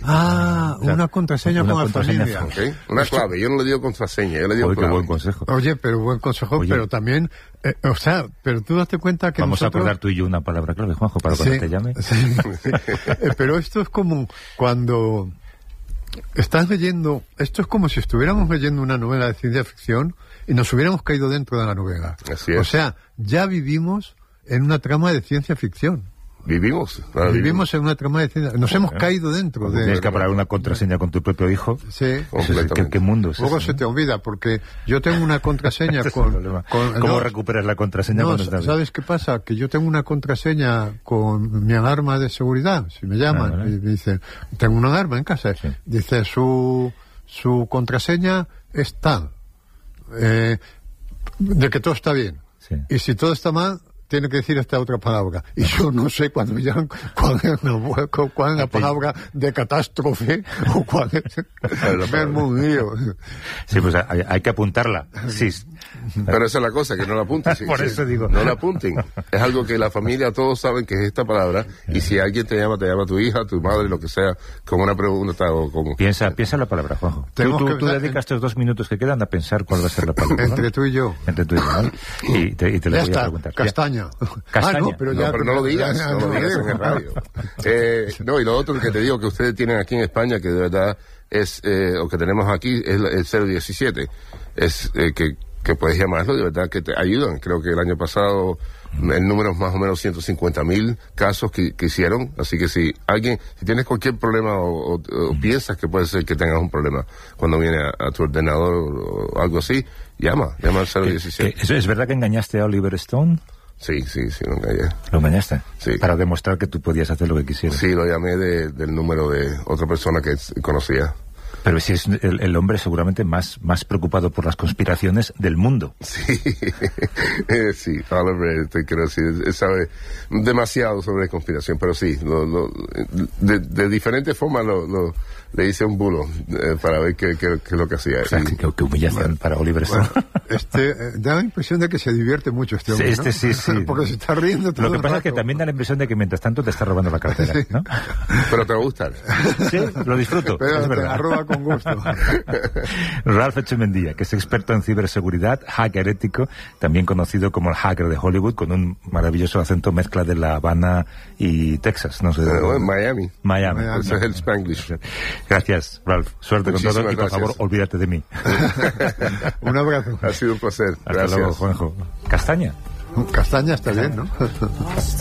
Una contraseña con la familia. Okay. Una clave, yo no le digo contraseña, yo le digo clave. Qué buen consejo. Oye, pero buen consejo, pero también, pero tú date cuenta que vamos a acordar tú y yo una palabra clave, Juanjo, para cuando te llame. Sí. Pero esto es como cuando estás leyendo, esto es como si estuviéramos leyendo una novela de ciencia ficción y nos hubiéramos caído dentro de la novela. Así es. O sea, ya vivimos en una trama de ciencia ficción. Vivimos en una trama de ciencia. Nos hemos caído dentro de... Tienes que hablar una contraseña con tu propio hijo. Sí. ¿Qué mundo es Luego ese, se te olvida, porque yo tengo una contraseña ¿Cómo recuperas la contraseña cuando estás? ¿Sabes qué pasa? Que yo tengo una contraseña con mi alarma de seguridad. Si me llaman y me dicen, tengo una alarma en casa. Sí. Dice, su contraseña es tal. De que todo está bien. Sí. Y si todo está mal, tiene que decir esta otra palabra. Y yo no sé cuando me llaman cuál es la palabra de catástrofe o cuál es un lío. Sí, pues hay que apuntarla. Sí. Pero esa es la cosa, que no la apunten. Sí, por eso digo. No la apunten. Es algo que la familia, todos saben que es esta palabra. Y si alguien te llama tu hija, tu madre, lo que sea, con una pregunta o como... Piensa la palabra, Juanjo. Tú dedicas estos 2 minutos que quedan a pensar cuál va a ser la palabra. Entre tú y yo. ¿Vale? Y te lo voy a preguntar. Castaña. Castaña. Pero no lo digas, en el radio. Y lo otro que te digo que ustedes tienen aquí en España, que de verdad es, o que tenemos aquí, es el 017. Es que puedes llamarlo, de verdad que te ayudan. Creo que el año pasado el número es más o menos 150,000 casos que hicieron. Así que si tienes cualquier problema o piensas que puede ser que tengas un problema cuando viene a tu ordenador o algo así, llama al 017. ¿Es verdad que engañaste a Oliver Stone? Sí, lo engañé. ¿Lo engañaste? Sí. Para demostrar que tú podías hacer lo que quisieras. Sí, lo llamé del número de otra persona que conocía. Pero si es el hombre seguramente más preocupado por las conspiraciones del mundo. Sí, sí, Oliver, quiero decir, él sabe demasiado sobre conspiración, pero sí, de diferentes formas le hice un bulo para ver qué es lo que hacía. O sea, qué humillación para Oliver Stone. Da la impresión de que se divierte mucho este hombre, ¿no? Sí. Porque se está riendo todo Lo que pasa el es que rato. también da la impresión de que mientras tanto te está robando la cartera, ¿no? Pero te va a gustar. Sí, lo disfruto. Pero es verdad. te la roba con gusto. Ralph Echemendia, que es experto en ciberseguridad, hacker ético, también conocido como el hacker de Hollywood, con un maravilloso acento mezcla de La Habana y Texas, no sé. Miami. Ese es el Spanglish. Gracias, Ralph. Suerte con todo y por favor, olvídate de mí. Un abrazo. Ha sido un placer. Hasta luego, Juanjo. Castaña. Castaña está bien, ¿no?